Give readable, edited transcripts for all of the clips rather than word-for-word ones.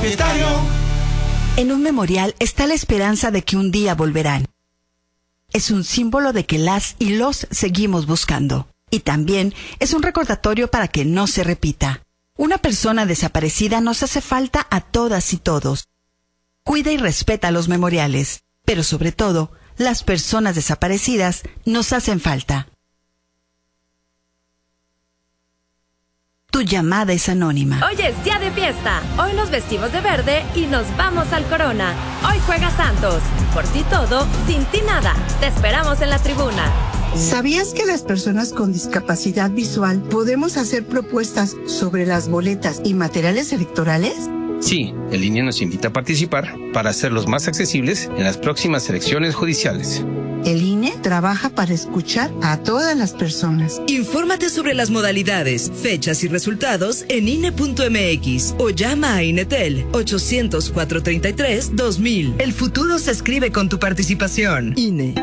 propietario. En un memorial está la esperanza de que un día volverán. Es un símbolo de que las y los seguimos buscando. Y también es un recordatorio para que no se repita. Una persona desaparecida nos hace falta a todas y todos. Cuida y respeta los memoriales, pero sobre todo, las personas desaparecidas nos hacen falta. Tu llamada es anónima. Hoy es día de fiesta. Hoy nos vestimos de verde y nos vamos al Corona. Hoy juega Santos. Por ti todo, sin ti nada. Te esperamos en la tribuna. ¿Sabías que las personas con discapacidad visual podemos hacer propuestas sobre las boletas y materiales electorales? Sí, el INE nos invita a participar para hacerlos más accesibles en las próximas elecciones judiciales. El INE trabaja para escuchar a todas las personas. Infórmate sobre las modalidades, fechas y resultados en INE.mx o llama a INETEL 800-433-2000. El futuro se escribe con tu participación. INE.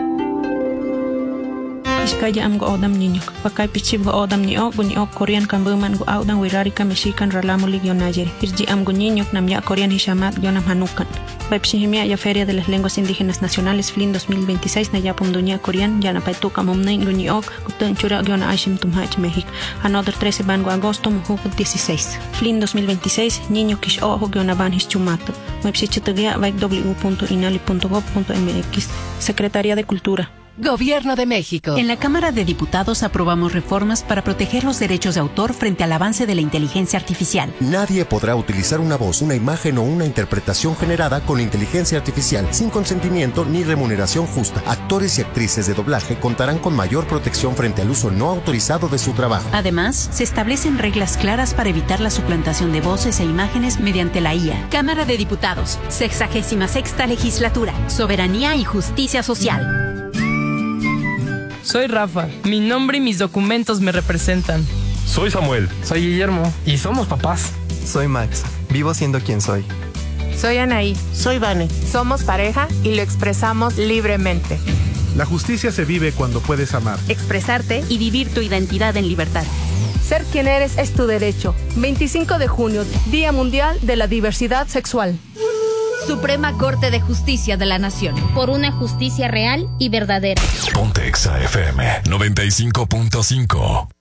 Iskaya am go odam niño. Pakay pichib go odam ni ok Korean kambuman go audan wirari ka Mexican ralamo ligyo nayer. Irji am go niño nam ya Korean hishamat yonam hanukan. Baipshihimia ya Feria de las Lenguas Indígenas Nacionales FLIN 2026 na yapum dunia Korean ya na paituka momnain go ni ok gutun chura yona ashim tumhach México. Another 13 ban go agosto mujuk 16. FLIN 2026 niño kish ojo yona ban hischumato. Baipshichitugia baik w.inali.gov.mx. Secretaría de Cultura. Gobierno de México. En la Cámara de Diputados aprobamos reformas para proteger los derechos de autor frente al avance de la inteligencia artificial. Nadie podrá utilizar una voz, una imagen o una interpretación generada con inteligencia artificial sin consentimiento ni remuneración justa. Actores y actrices de doblaje contarán con mayor protección frente al uso no autorizado de su trabajo. Además, se establecen reglas claras para evitar la suplantación de voces e imágenes mediante la IA. Cámara de Diputados, 66ª Legislatura. Soberanía y Justicia Social. Soy Rafa. Mi nombre y mis documentos me representan. Soy Samuel. Soy Guillermo. Y somos papás. Soy Max. Vivo siendo quien soy. Soy Anaí. Soy Vane. Somos pareja y lo expresamos libremente. La justicia se vive cuando puedes amar, expresarte y vivir tu identidad en libertad. Ser quien eres es tu derecho. 25 de junio, Día Mundial de la Diversidad Sexual. Suprema Corte de Justicia de la Nación. Por una justicia real y verdadera. Ponte Exa FM 95.5.